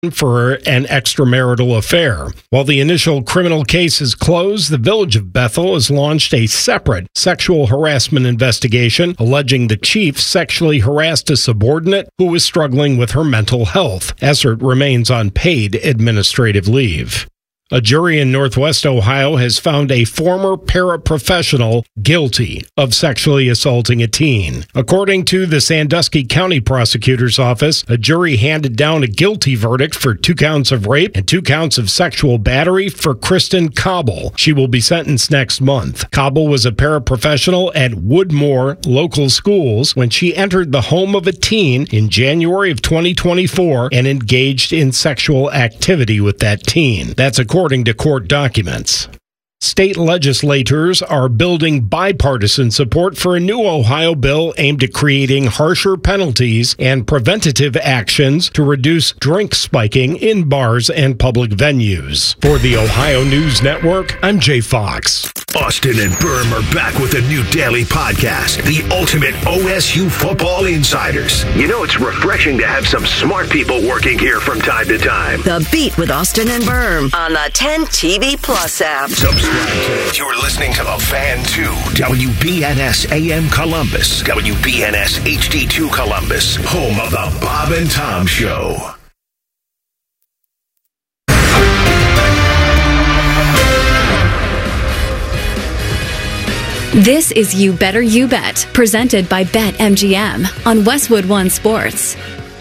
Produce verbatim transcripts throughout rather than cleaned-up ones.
for an extramarital affair. While the initial criminal case is closed, the Village of Bethel has launched a separate sexual harassment investigation alleging the chief sexually harassed a subordinate who was struggling with her mental health. Essert remains on paid administrative leave. A jury in Northwest Ohio has found a former paraprofessional guilty of sexually assaulting a teen. According to the Sandusky County Prosecutor's Office, a jury handed down a guilty verdict for two counts of rape and two counts of sexual battery for Kristen Cobble. She will be sentenced next month. Cobble was a paraprofessional at Woodmore Local Schools when she entered the home of a teen in January of twenty twenty-four and engaged in sexual activity with that teen. That's according According to court documents. State legislators are building bipartisan support for a new Ohio bill aimed at creating harsher penalties and preventative actions to reduce drink spiking in bars and public venues. For the Ohio News Network, I'm Jay Fox. Austin and Berm are back with a new daily podcast, The Ultimate O S U Football Insiders. You know, it's refreshing to have some smart people working here from time to time. The Beat with Austin and Berm on the ten T V Plus app. Subscribe today. You're listening to The Fan two, W B N S A M Columbus, W B N S H D two Columbus, home of the Bob and Tom Show. This is You Better You Bet, presented by BetMGM on Westwood One Sports.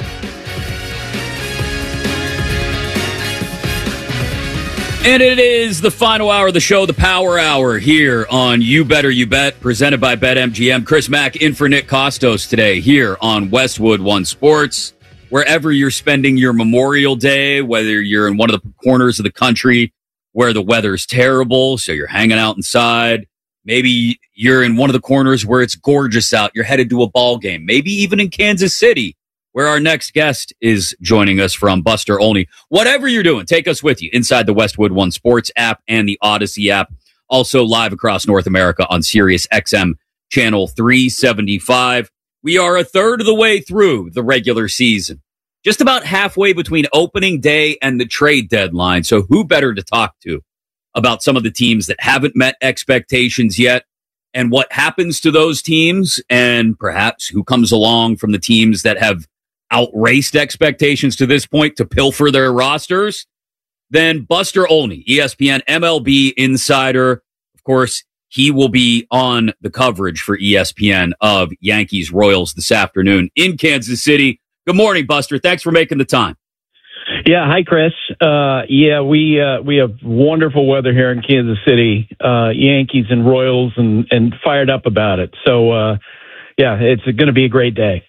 And it is the final hour of the show, the Power Hour, here on You Better You Bet, presented by BetMGM. Chris Mack in for Nick Costos today here on Westwood One Sports. Wherever you're spending your Memorial Day, whether you're in one of the corners of the country where the weather's terrible, so you're hanging out inside. Maybe you're in one of the corners where it's gorgeous out. You're headed to a ball game. Maybe even in Kansas City, where our next guest is joining us from, Buster Olney. Whatever you're doing, take us with you inside the Westwood One Sports app and the Odyssey app. Also live across North America on Sirius X M Channel three seventy-five. We are a third of the way through the regular season. Just about halfway between opening day and the trade deadline. So who better to talk to about some of the teams that haven't met expectations yet and what happens to those teams, and perhaps who comes along from the teams that have outraced expectations to this point to pilfer their rosters, then Buster Olney, E S P N M L B insider. Of course, he will be on the coverage for E S P N of Yankees Royals this afternoon in Kansas City. Good morning, Buster. Thanks for making the time. Yeah, hi, Chris. Uh, yeah, we uh, we have wonderful weather here in Kansas City. Uh, Yankees and Royals, and, and fired up about it. So, uh, yeah, it's going to be a great day.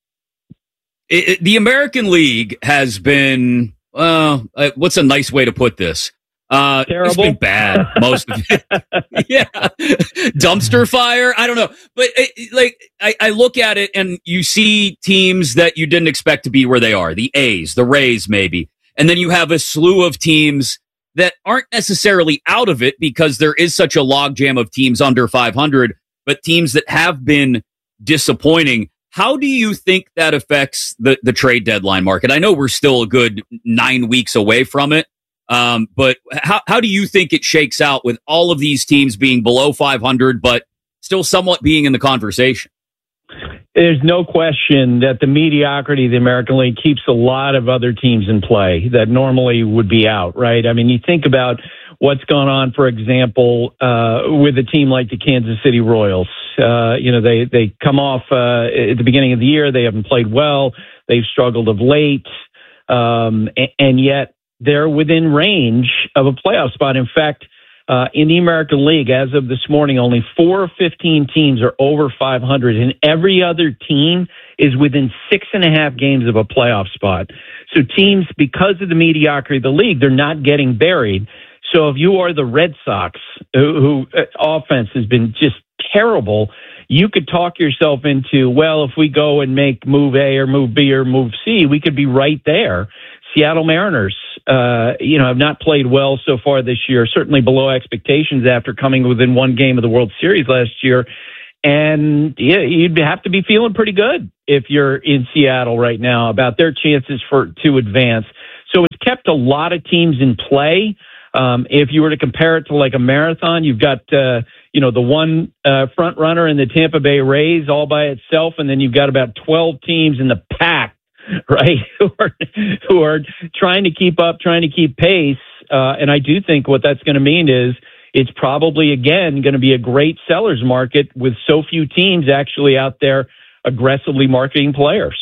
It, it, the American League has been, uh, uh, what's a nice way to put this? Uh, Terrible. It's been bad, most of it. Yeah. Dumpster fire. I don't know. But it, like, I, I look at it and you see teams that you didn't expect to be where they are. The A's, the Rays, maybe. And then you have a slew of teams that aren't necessarily out of it because there is such a logjam of teams under five hundred, but teams that have been disappointing. How do you think that affects the, the trade deadline market? I know we're still a good nine weeks away from it. Um, but how, how do you think it shakes out with all of these teams being below five hundred, but still somewhat being in the conversation? There's no question that the mediocrity of the American League keeps a lot of other teams in play that normally would be out, right? I mean, you think about what's gone on, for example, uh, with a team like the Kansas City Royals. Uh, you know, they, they come off uh, at the beginning of the year. They haven't played well. They've struggled of late. Um, and, and yet, they're within range of a playoff spot. In fact, uh, in the American League, as of this morning, only four of fifteen teams are over five hundred, and every other team is within six and a half games of a playoff spot. So teams, because of the mediocrity of the league, they're not getting buried. So if you are the Red Sox, who, who uh, offense has been just terrible, you could talk yourself into, well, if we go and make move A or move B or move C, we could be right there. Seattle Mariners, uh, you know, have not played well so far this year, certainly below expectations after coming within one game of the World Series last year. And yeah, you'd have to be feeling pretty good if you're in Seattle right now about their chances for to advance. kept a lot of teams in play. Um, if you were to compare it to like a marathon, you've got, uh, you know, the one uh, front runner in the Tampa Bay Rays all by itself, and then you've got about twelve teams in the pack, right, who are, who are trying to keep up, trying to keep pace. Uh, and I do think what that's going to mean is it's probably, again, going to be a great seller's market with so few teams actually out there aggressively marketing players.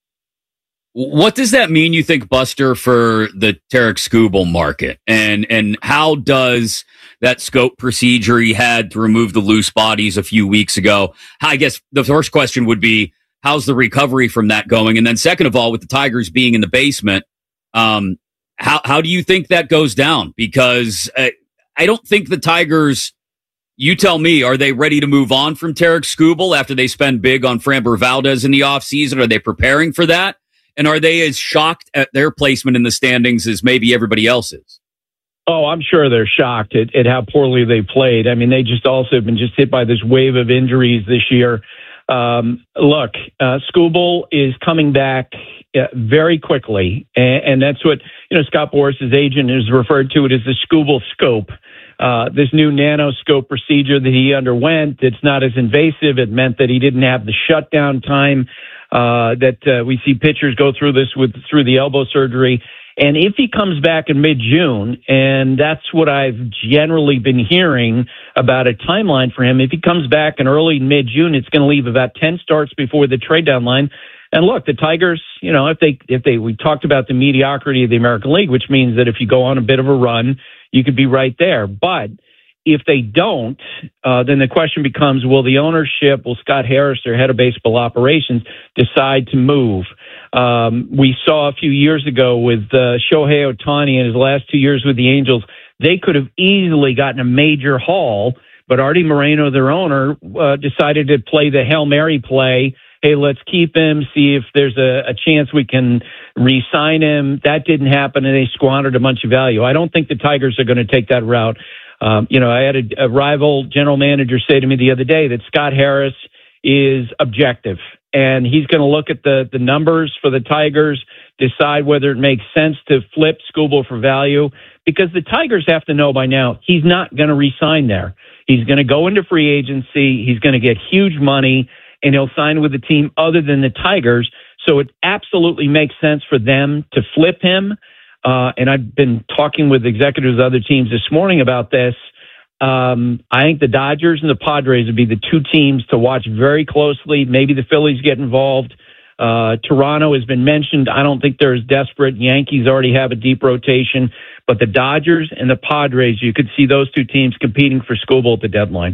What does that mean, you think, Buster, for the Tarik Skubal market? And and how does that scope procedure he had to remove the loose bodies a few weeks ago? I guess the first question would be, how's the recovery from that going? And then second of all, with the Tigers being in the basement, um, how, how do you think that goes down? Because uh, I don't think the Tigers, you tell me, are they ready to move on from Tarik Skubal after they spend big on Framber Valdez in the offseason? Are they preparing for that? And are they as shocked at their placement in the standings as maybe everybody else is? Oh, I'm sure they're shocked at, at how poorly they played. I mean, they just also have been just hit by this wave of injuries this year. Um, look, uh, Skubal is coming back uh, very quickly, and, and that's what, you know, Scott Boras' agent has referred to it as the Skubal scope. Uh, this new nanoscope procedure that he underwent, it's not as invasive. It meant that he didn't have the shutdown time uh, that uh, we see pitchers go through this with through the elbow surgery. And if he comes back in mid-June, and that's what I've generally been hearing about a timeline for him, if he comes back in early mid-June, it's going to leave about ten starts before the trade deadline. And look, the Tigers, you know, if they, if they, we talked about the mediocrity of the American League, which means that if you go on a bit of a run, you could be right there. But if they don't, uh, then the question becomes, will the ownership, will Scott Harris, their head of baseball operations, decide to move? Um, we saw a few years ago with uh, Shohei Ohtani in his last two years with the Angels, they could have easily gotten a major haul, but Artie Moreno, their owner, uh, decided to play the Hail Mary play. Hey, let's keep him, see if there's a, a chance we can re-sign him. That didn't happen, and they squandered a bunch of value. I don't think the Tigers are going to take that route. Um, you know, I had a, a rival general manager say to me the other day that Scott Harris is objective, and he's going to look at the, the numbers for the Tigers, decide whether it makes sense to flip Skubal for value, because the Tigers have to know by now he's not going to re-sign there. He's going to go into free agency. He's going to get huge money, and he'll sign with a team other than the Tigers. So it absolutely makes sense for them to flip him. Uh, and I've been talking with executives of other teams this morning about this. Um, I think the Dodgers and the Padres would be the two teams to watch very closely. Maybe the Phillies get involved. Uh, Toronto has been mentioned. I don't think they're as desperate. Yankees already have a deep rotation. But the Dodgers and the Padres, you could see those two teams competing for Skubal at the deadline.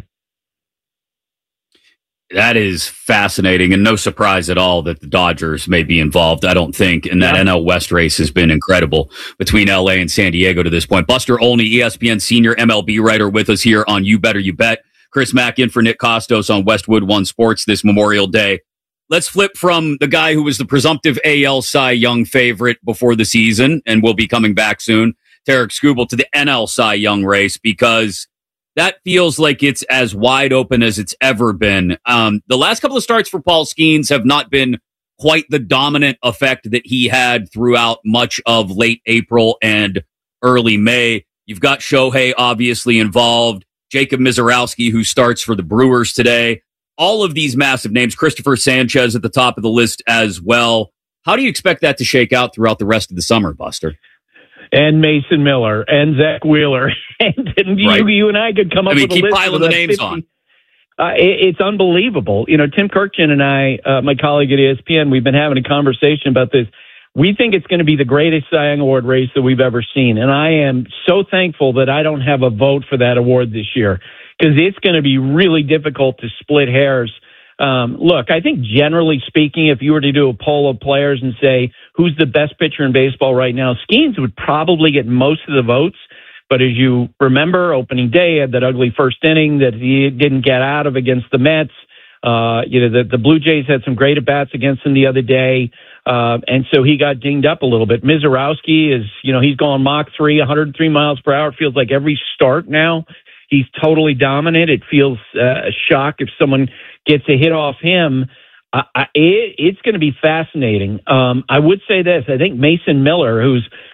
That is fascinating, and no surprise at all that the Dodgers may be involved, I don't think. And that yeah. N L West race has been incredible between L A and San Diego to this point. Buster Olney, E S P N senior M L B writer, with us here on You Better You Bet. Chris Mack in for Nick Kostos on Westwood One Sports this Memorial Day. Let's flip from the guy who was the presumptive A L Cy Young favorite before the season and will be coming back soon, Tarik Skubal, to the N L Cy Young race, because that feels like it's as wide open as it's ever been. Um, the last couple of starts for Paul Skeens have not been quite the dominant effect that he had throughout much of late April and early May. You've got Shohei obviously involved, Jacob Mizorowski, who starts for the Brewers today. All of these massive names, Christopher Sanchez at the top of the list as well. How do you expect that to shake out throughout the rest of the summer, Buster? And Mason Miller and Zach Wheeler. and and right. you, you and I could come up I mean, with a keep list. piling the names fifty. On. Uh, it, it's unbelievable. You know, Tim Kirkjian and I, uh, my colleague at E S P N, we've been having a conversation about this. We think it's going to be the greatest Cy Young Award race that we've ever seen. And I am so thankful that I don't have a vote for that award this year, because it's going to be really difficult to split hairs. Um, look, I think generally speaking, if you were to do a poll of players and say, who's the best pitcher in baseball right now, Skeens would probably get most of the votes. But as you remember, opening day had that ugly first inning that he didn't get out of against the Mets. Uh, you know, the, the Blue Jays had some great at-bats against him the other day. Uh, and so he got dinged up a little bit. Mizorowski is, you know, he's going Mach three, one hundred three miles per hour. It feels like every start now he's totally dominant. It feels uh, a shock if someone gets a hit off him. I, I, it, it's going to be fascinating. Um, I would say this. I think Mason Miller, who's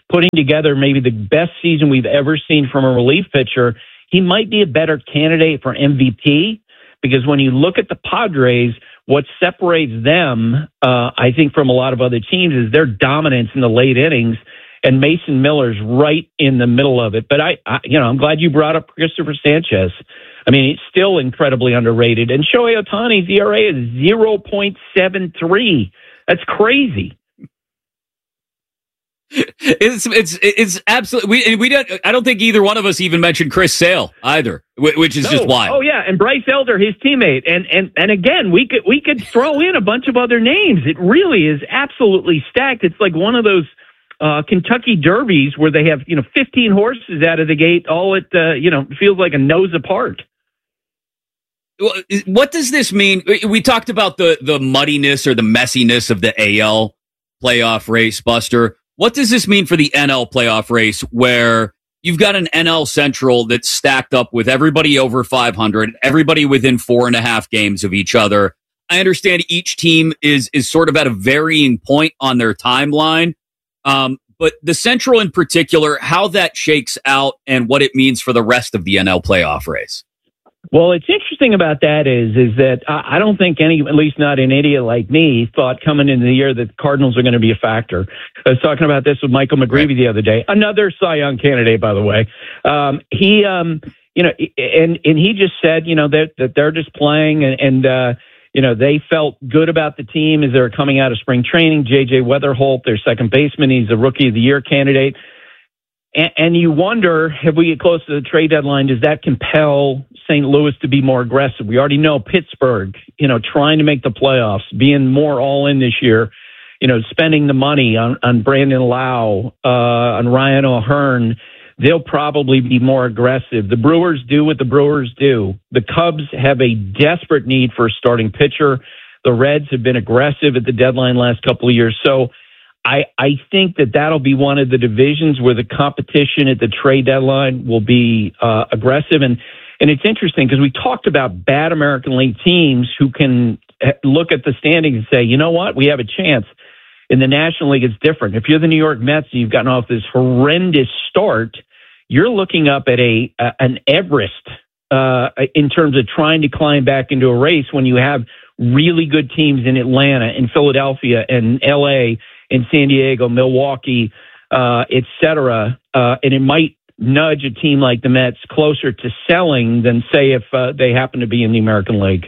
putting together maybe the best season we've ever seen from a relief pitcher, he might be a better candidate for M V P, because when you look at the Padres, what separates them, uh, I think, from a lot of other teams is their dominance in the late innings, and Mason Miller's right in the middle of it. But I, I you know, I'm glad you brought up Christopher Sanchez. I mean, he's still incredibly underrated. And Shohei Ohtani's E R A is zero point seven three. That's crazy. It's it's it's absolutely. We we don't. I don't think either one of us even mentioned Chris Sale either, which is no. just wild. Oh yeah, and Bryce Elder, his teammate, and and and again, we could we could throw in a bunch of other names. It really is absolutely stacked. It's like one of those uh, Kentucky derbies where they have you know fifteen horses out of the gate, all at uh, you know feels like a nose apart. What does this mean? We talked about the the muddiness or the messiness of the A L playoff race, Buster. What does this mean for the N L playoff race, where you've got an N L Central that's stacked up with everybody over five hundred, everybody within four and a half games of each other? I understand each team is is sort of at a varying point on their timeline, um, but the Central in particular, how that shakes out and what it means for the rest of the N L playoff race. Well, it's interesting about that is is that I don't think any, at least not an idiot like me, thought coming into the year that the Cardinals are going to be a factor. I was talking about this with Michael McGreevy right. the other day, another Cy Young candidate, by the way. Um, he, um, you know, and and he just said, you know, that that they're just playing, and, and uh, you know, they felt good about the team as they were coming out of spring training. J J Weatherholt, their second baseman, he's a Rookie of the Year candidate. And, and you wonder, if we get close to the trade deadline, does that compel Saint Louis to be more aggressive? We already know Pittsburgh, you know, trying to make the playoffs, being more all in this year, you know, spending the money on, on Brandon Lau, uh, on Ryan O'Hearn. They'll probably be more aggressive. The Brewers do what the Brewers do. The Cubs have a desperate need for a starting pitcher. The Reds have been aggressive at the deadline last couple of years. So I, I think that that'll be one of the divisions where the competition at the trade deadline will be uh, aggressive. And and it's interesting because we talked about bad American League teams who can look at the standings and say, you know what, we have a chance. In the National League, it's different. If you're the New York Mets and you've gotten off this horrendous start, you're looking up at a, a an Everest uh, in terms of trying to climb back into a race when you have really good teams in Atlanta and Philadelphia and L A and San Diego, Milwaukee, uh, et cetera. Uh, and it might nudge a team like the Mets closer to selling than, say, if uh, they happen to be in the American League.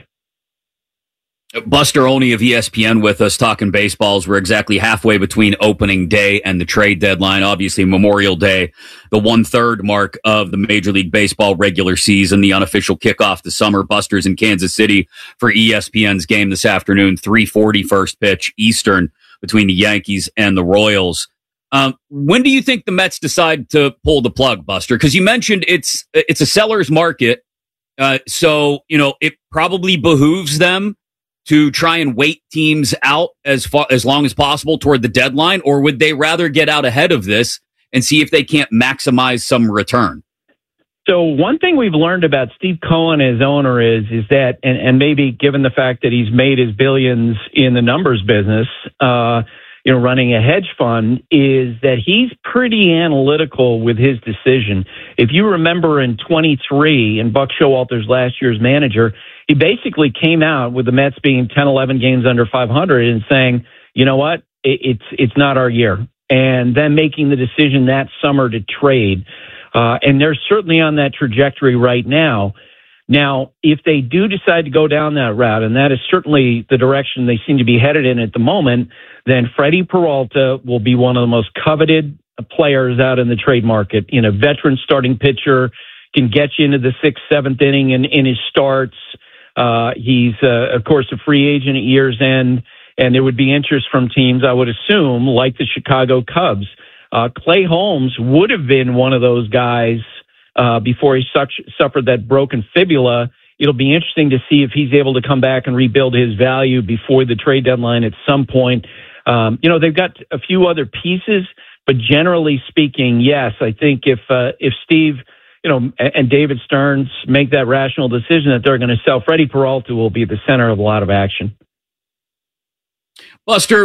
Buster Olney of E S P N with us talking baseballs. We're exactly halfway between opening day and the trade deadline. Obviously, Memorial Day, the one-third mark of the Major League Baseball regular season, the unofficial kickoff to summer. Buster's in Kansas City for E S P N's game this afternoon, three forty first pitch Eastern between the Yankees and the Royals. Um, when do you think the Mets decide to pull the plug, Buster? Because you mentioned it's it's a seller's market, uh, so you know it probably behooves them to try and wait teams out as far as long as possible toward the deadline, or would they rather get out ahead of this and see if they can't maximize some return? So one thing we've learned about Steve Cohen as owner is is that, and, and maybe given the fact that he's made his billions in the numbers business, uh, you know, running a hedge fund, is that he's pretty analytical with his decision. If you remember in twenty-three, and Buck Showalter's last year's manager, he basically came out with the Mets being ten, eleven games under five hundred and saying, you know what, it, it's it's not our year. And then making the decision that summer to trade. Uh, and they're certainly on that trajectory right now. Now, if they do decide to go down that route, and that is certainly the direction they seem to be headed in at the moment, then Freddie Peralta will be one of the most coveted players out in the trade market. You know, veteran starting pitcher, can get you into the sixth, seventh inning in, in his starts. Uh, he's, uh, of course, a free agent at year's end, and there would be interest from teams, I would assume, like the Chicago Cubs. Uh, Clay Holmes would have been one of those guys uh, before he such, suffered that broken fibula. It'll be interesting to see if he's able to come back and rebuild his value before the trade deadline at some point. Um, you know, they've got a few other pieces, but generally speaking, yes, I think if uh, if Steve, you know, and David Stearns make that rational decision that they're going to sell, Freddie Peralta will be the center of a lot of action. Buster, w-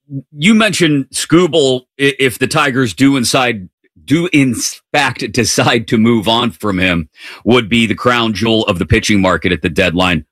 you mentioned Skubal, if the Tigers do inside, do in fact decide to move on from him, would be the crown jewel of the pitching market at the deadline.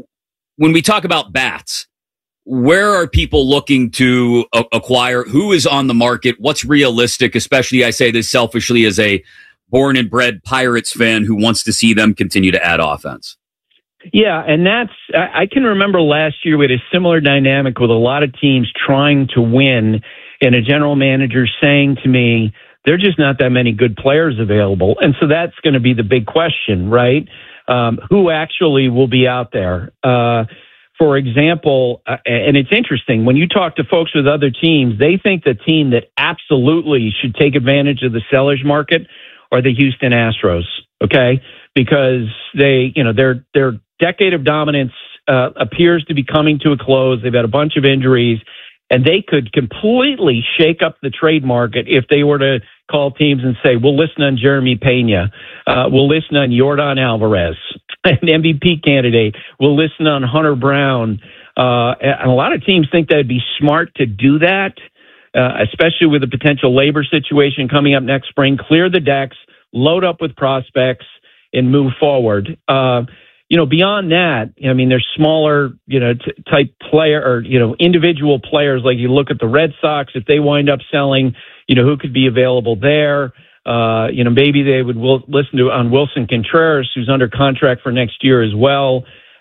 When we talk about bats, where are people looking to a- acquire? Who is on the market? What's realistic? Especially, I say this selfishly as a born and bred Pirates fan who wants to see them continue to add offense. Yeah, and that's, I can remember last year we had a similar dynamic with a lot of teams trying to win, and a general manager saying to me, there are just not that many good players available. And so that's going to be the big question, right? Um, who actually will be out there? Uh, for example, uh, and it's interesting, when you talk to folks with other teams, they think the team that absolutely should take advantage of the seller's market are the Houston Astros, okay? Because they, you know, their their decade of dominance uh, appears to be coming to a close. They've had a bunch of injuries, and they could completely shake up the trade market if they were to call teams and say, we'll listen on Jeremy Pena, uh, we'll listen on Yordan Alvarez, an M V P candidate, we'll listen on Hunter Brown. Uh, and a lot of teams think that it'd be smart to do that, uh, especially with the potential labor situation coming up next spring. Clear the decks, load up with prospects, and move forward. Uh, you know, beyond that, I mean, there's smaller, you know, t- type player or, you know, individual players. Like you look at the Red Sox, if they wind up selling, you know, who could be available there? Uh, you know, maybe they would will, listen to on Wilson Contreras, who's under contract for next year as well.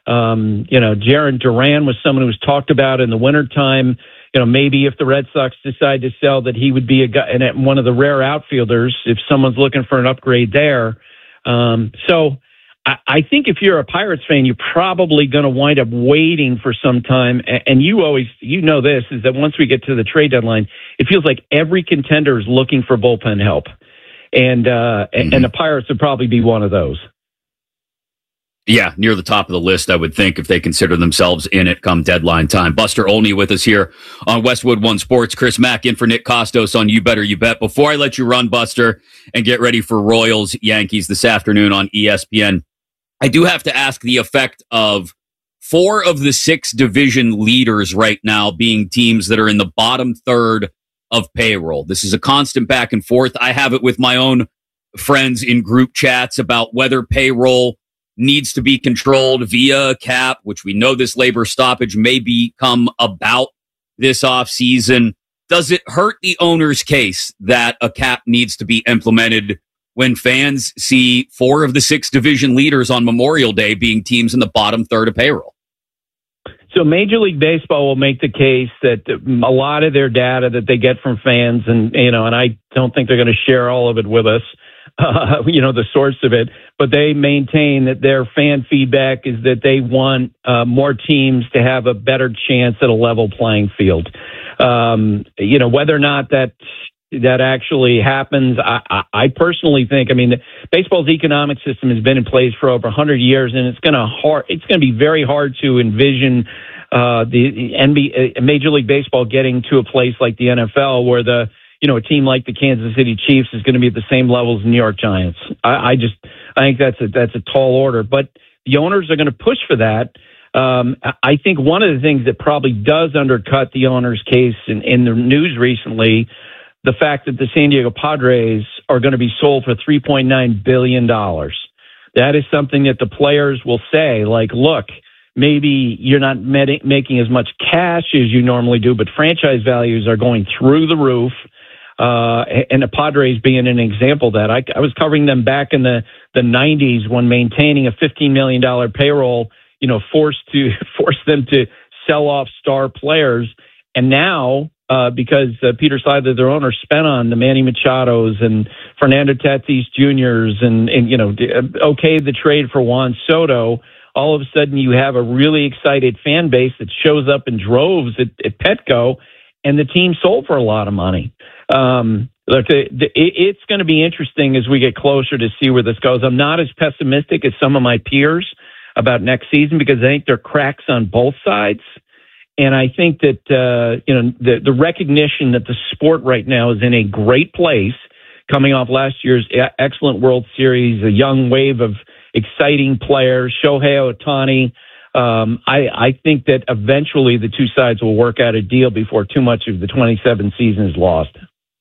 Um, you know, Jarren Duran was someone who was talked about in the wintertime. You know, maybe if the Red Sox decide to sell, that he would be a guy and one of the rare outfielders if someone's looking for an upgrade there. Um, so I, I think if you're a Pirates fan, you're probably going to wind up waiting for some time. And, and you always, you know, this is that once we get to the trade deadline, it feels like every contender is looking for bullpen help. And, uh, mm-hmm. and the Pirates would probably be one of those. Yeah, near the top of the list, I would think, if they consider themselves in it come deadline time. Buster Olney with us here on Westwood One Sports. Chris Mack in for Nick Kostos on You Better You Bet. Before I let you run, Buster, and get ready for Royals Yankees this afternoon on E S P N, I do have to ask the effect of four of the six division leaders right now being teams that are in the bottom third of payroll. This is a constant back and forth. I have it with my own friends in group chats about whether payroll needs to be controlled via cap, which we know this labor stoppage may become about this offseason. Does it hurt the owner's case that a cap needs to be implemented when fans see four of the six division leaders on Memorial Day being teams in the bottom third of payroll? So Major League Baseball will make the case that a lot of their data that they get from fans, and, you know, and I don't think they're going to share all of it with us, Uh, you know, the source of it, but they maintain that their fan feedback is that they want uh, more teams to have a better chance at a level playing field. Um, you know, whether or not that that actually happens, I, I, I personally think, I mean, the, baseball's economic system has been in place for over one hundred years, and it's going to hard. It's going to be very hard to envision uh, the N B A, Major League Baseball getting to a place like the N F L where the you know, a team like the Kansas City Chiefs is going to be at the same level as the New York Giants. I, I just, I think that's a, that's a tall order, but the owners are going to push for that. Um, I think one of the things that probably does undercut the owner's case in, in the news recently, the fact that the San Diego Padres are going to be sold for three point nine billion dollars. That is something that the players will say, like, look, maybe you're not med- making as much cash as you normally do, but franchise values are going through the roof. Uh, and the Padres being an example of that. I, I was covering them back in the, the nineties when maintaining a fifteen million dollars payroll, you know, forced to force them to sell off star players. And now, uh, because uh, Peter Seidler, their owner, spent on the Manny Machados and Fernando Tatis Juniors and, and, you know, okayed the trade for Juan Soto, all of a sudden you have a really excited fan base that shows up in droves at, at Petco, and the team sold for a lot of money. Um, look, the, the, it, it's going to be interesting as we get closer to see where this goes. I'm not as pessimistic as some of my peers about next season because I think there are cracks on both sides. And I think that, uh, you know, the, the recognition that the sport right now is in a great place coming off last year's excellent World Series, a young wave of exciting players, Shohei Ohtani, um, I, I think that eventually the two sides will work out a deal before too much of the twenty-seven season is lost.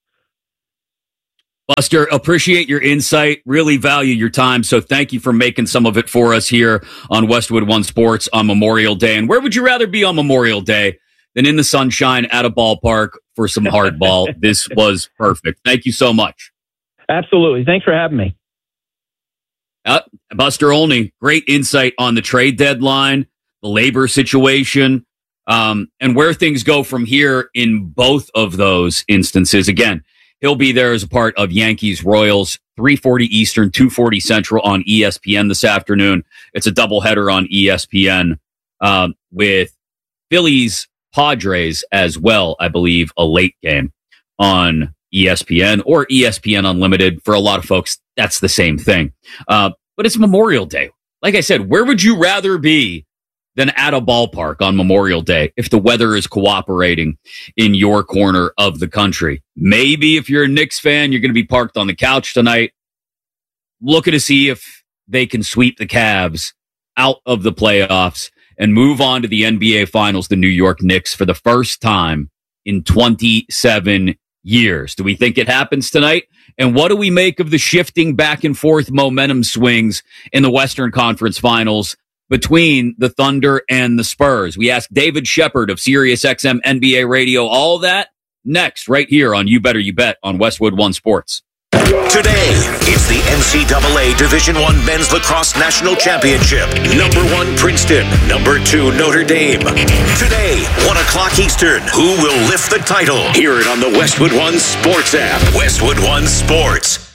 Buster, appreciate your insight. Really value your time. So thank you for making some of it for us here on Westwood One Sports on Memorial Day. And where would you rather be on Memorial Day than in the sunshine at a ballpark for some hardball? This was perfect. Thank you so much. Absolutely. Thanks for having me. Uh, Buster Olney, great insight on the trade deadline, the labor situation, um, and where things go from here in both of those instances. Again, he'll be there as a part of Yankees Royals, three forty Eastern, two forty Central on E S P N this afternoon. It's a doubleheader on E S P N um, with Phillies Padres as well, I believe, a late game on E S P N or E S P N Unlimited. For a lot of folks, that's the same thing. Uh, but it's Memorial Day. Like I said, where would you rather be than at a ballpark on Memorial Day if the weather is cooperating in your corner of the country? Maybe if you're a Knicks fan, you're going to be parked on the couch tonight, looking to see if they can sweep the Cavs out of the playoffs and move on to the N B A Finals, the New York Knicks, for the first time in twenty-seven years. Do we think it happens tonight? And what do we make of the shifting back and forth momentum swings in the Western Conference Finals between the Thunder and the Spurs? We asked David Shepard of SiriusXM N B A Radio all that next, right here on You Better You Bet on Westwood One Sports. Today, it's the N C double A Division One Men's Lacrosse National Championship. Number one, Princeton. Number two, Notre Dame. Today, one o'clock Eastern. Who will lift the title? Hear it on the Westwood One Sports app. Westwood One Sports.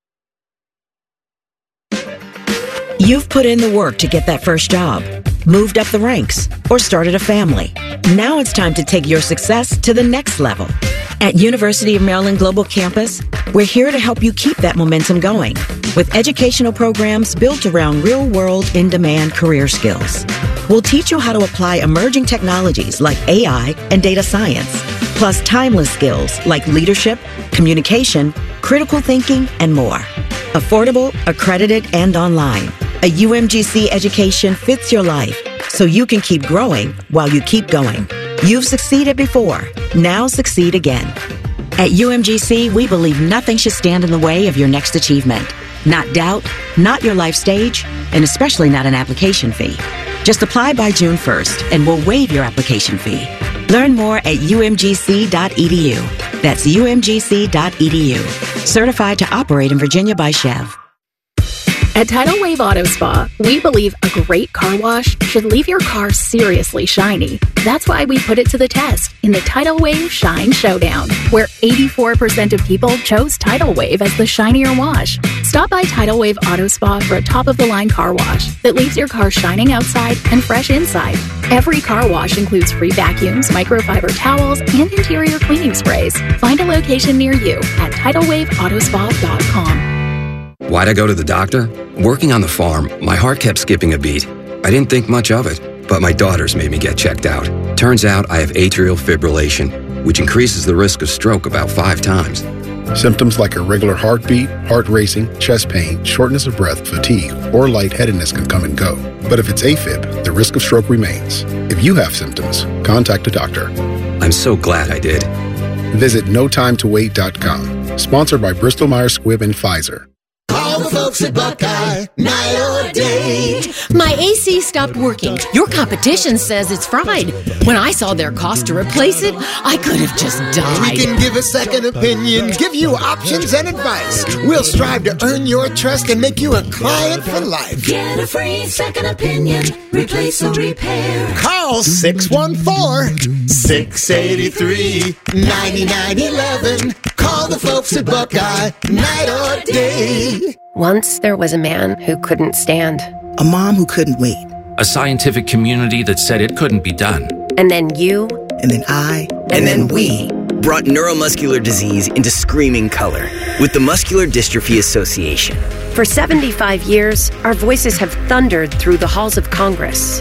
You've put in the work to get that first job, moved up the ranks, or started a family. Now it's time to take your success to the next level. At University of Maryland Global Campus, we're here to help you keep that momentum going with educational programs built around real-world, in-demand career skills. We'll teach you how to apply emerging technologies like A I and data science, plus timeless skills like leadership, communication, critical thinking, and more. Affordable, accredited, and online. A U M G C education fits your life so you can keep growing while you keep going. You've succeeded before. Now succeed again. At U M G C, we believe nothing should stand in the way of your next achievement. Not doubt, not your life stage, and especially not an application fee. Just apply by June first, and we'll waive your application fee. Learn more at U M G C dot E D U. That's U M G C dot E D U. Certified to operate in Virginia by Chev. At Tidal Wave Auto Spa, we believe a great car wash should leave your car seriously shiny. That's why we put it to the test in the Tidal Wave Shine Showdown, where eighty-four percent of people chose Tidal Wave as the shinier wash. Stop by Tidal Wave Auto Spa for a top-of-the-line car wash that leaves your car shining outside and fresh inside. Every car wash includes free vacuums, microfiber towels, and interior cleaning sprays. Find a location near you at tidal wave auto spa dot com. Why'd I go to the doctor? Working on the farm, my heart kept skipping a beat. I didn't think much of it, but my daughters made me get checked out. Turns out I have atrial fibrillation, which increases the risk of stroke about five times. Symptoms like irregular heartbeat, heart racing, chest pain, shortness of breath, fatigue, or lightheadedness can come and go. But if it's AFib, the risk of stroke remains. If you have symptoms, contact a doctor. I'm so glad I did. Visit no time to wait dot com. Sponsored by Bristol Myers Squibb and Pfizer. Call the folks at Buckeye, night or day. My A C stopped working. Your competition says it's fried. When I saw their cost to replace it, I could have just died. We can give a second opinion, give you options and advice. We'll strive to earn your trust and make you a client for life. Get a free second opinion, replace or repair. Call six one four, six eight three, nine nine one one. Call the folks at Buckeye, night or day. Once there was a man who couldn't stand. A mom who couldn't wait. A scientific community that said it couldn't be done. And then you. And then I. And, and then, then we. Brought neuromuscular disease into screaming color with the Muscular Dystrophy Association. For seventy-five years, our voices have thundered through the halls of Congress.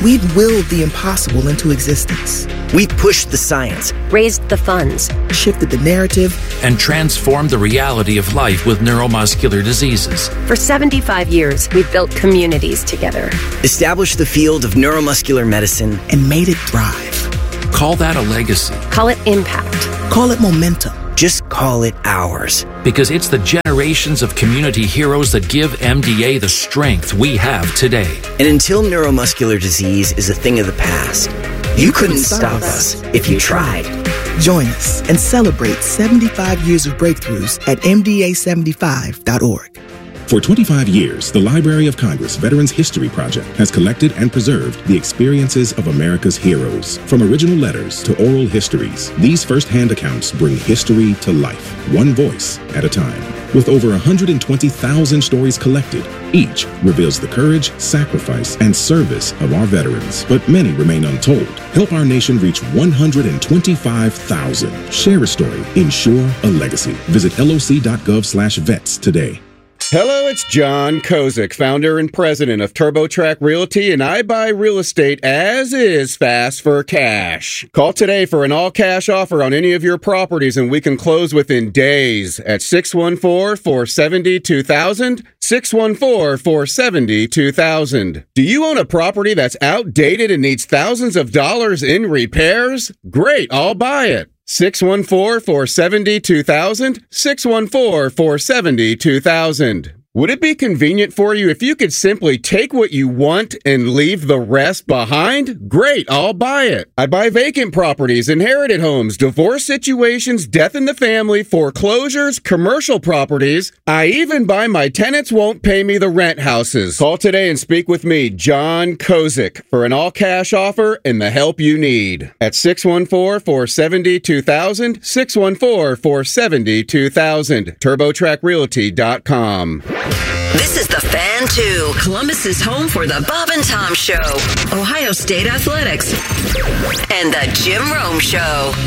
We've willed the impossible into existence. We've pushed the science, raised the funds, shifted the narrative, and transformed the reality of life with neuromuscular diseases. For seventy-five years, we've built communities together, established the field of neuromuscular medicine, and made it thrive. Call that a legacy. Call it impact. Call it momentum. Just call it ours. Because it's the generations of community heroes that give M D A the strength we have today. And until neuromuscular disease is a thing of the past, you, you couldn't, couldn't stop us if you tried. Join us and celebrate seventy-five years of breakthroughs at M D A seventy-five dot org. For twenty-five years, the Library of Congress Veterans History Project has collected and preserved the experiences of America's heroes. From original letters to oral histories, these first-hand accounts bring history to life, one voice at a time. With over one hundred twenty thousand stories collected, each reveals the courage, sacrifice, and service of our veterans. But many remain untold. Help our nation reach one hundred twenty-five thousand. Share a story. Ensure a legacy. Visit L O C dot gov slash vets today. Hello, it's John Kozik, founder and president of TurboTrack Realty, and I buy real estate as is fast for cash. Call today for an all-cash offer on any of your properties, and we can close within days at six one four, four seven zero, two thousand, six one four, four seven zero, two thousand. Do you own a property that's outdated and needs thousands of dollars in repairs? Great, I'll buy it. six one four, four seven zero, two thousand, six one four, four seven zero, two thousand. Would it be convenient for you if you could simply take what you want and leave the rest behind? Great, I'll buy it. I buy vacant properties, inherited homes, divorce situations, death in the family, foreclosures, commercial properties. I even buy my tenants won't pay me the rent houses. Call today and speak with me, John Kozik, for an all-cash offer and the help you need. At six one four, four seven zero, two thousand, six one four, four seven zero, two thousand, turbo track realty dot com. This is The Fan two, Columbus's home for the Bob and Tom Show, Ohio State Athletics, and the Jim Rome Show.